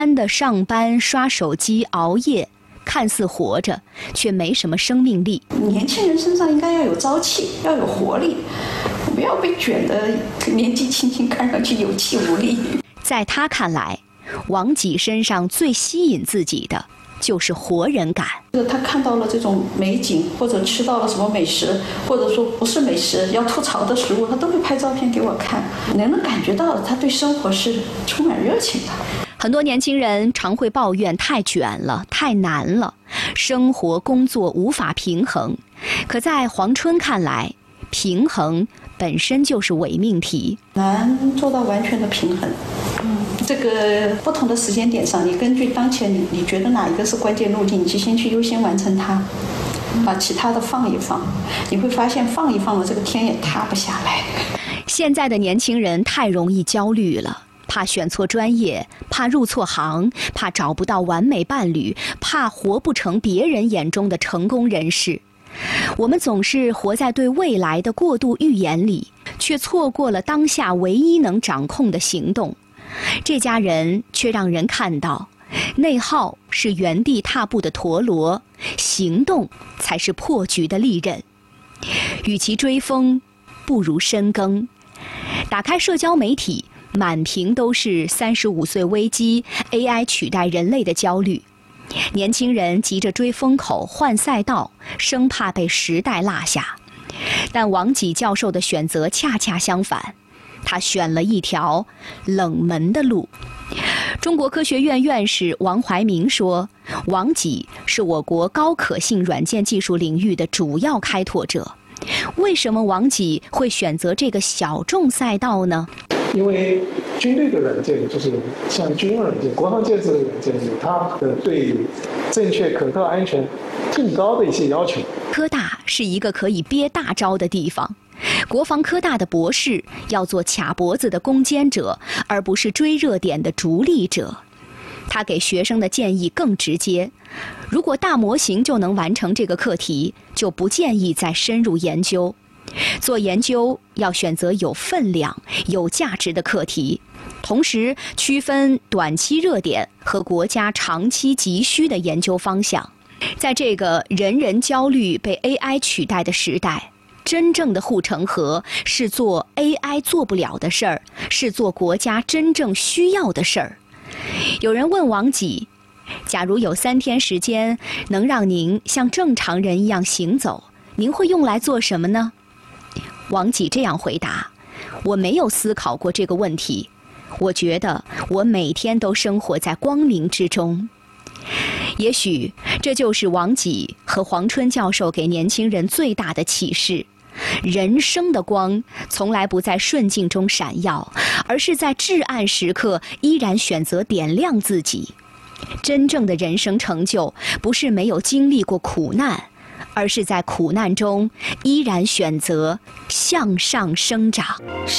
的上班、刷手机、熬夜，看似活着，却没什么生命力。 年轻人身上应该要有朝气，要有活力，不要被卷得年纪轻轻，看上去有气无力。 在他看来，王吉身上最吸引自己的就是活人感。 他看到了这种美景，或者吃到了什么美食，或者说不是美食要吐槽的食物，他都会拍照片给我看，能感觉到他对生活是充满热情的。 很多年轻人常会抱怨太卷了、太难了，生活工作无法平衡。可在黄春看来，平衡本身就是伪命题， 难做到完全的平衡。这个不同的时间点上，你根据当前你觉得哪一个是关键路径，你就先去优先完成它，把其他的放一放。你会发现放一放了，这个天也塌不下来。 现在的年轻人太容易焦虑了，怕选错专业，怕入错行，怕找不到完美伴侣，怕活不成别人眼中的成功人士。我们总是活在对未来的过度预言里，却错过了当下唯一能掌控的行动。这家人却让人看到，内耗是原地踏步的陀螺，行动才是破局的利刃。与其追风，不如深耕。打开社交媒体，满屏都是35岁危机、AI 取代人类的焦虑。年轻人急着追风口、换赛道，生怕被时代落下。但王吉教授的选择恰恰相反，他选了一条冷门的路。中国科学院院士王怀民说，王吉是我国高可信软件技术领域的主要开拓者。为什么王吉会选择这个小众赛道呢？ 因为军队的软件就是像军用软件、国防建设的软件，有它的对正确、可靠、安全更高的一些要求。 科大是一个可以憋大招的地方。国防科大的博士要做卡脖子的攻坚者，而不是追热点的逐利者。他给学生的建议更直接：如果大模型就能完成这个课题，就不建议再深入研究。做研究要选择有分量、有价值的课题，同时区分短期热点和国家长期急需的研究方向。在这个人人焦虑被 AI 取代的时代，真正的护城河是做 AI 做不了的事儿，是做国家真正需要的事儿。有人问王吉，假如有3天时间能让您像正常人一样行走，您会用来做什么呢？王吉这样回答：我没有思考过这个问题，我觉得我每天都生活在光明之中。也许这就是王吉和黄春教授给年轻人最大的启示：人生的光从来不在顺境中闪耀，而是在至暗时刻依然选择点亮自己。真正的人生成就，不是没有经历过苦难，而是在苦难中依然选择向上生长。